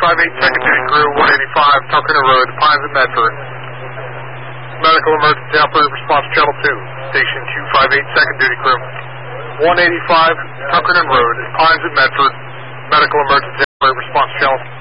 258 second duty crew, 185 Tuckerton Road, Pines at Medford. Medical emergency operator response channel 2. Station 258 second duty crew, 185 Tuckerton Road, Pines at Medford. Medical emergency operator response channel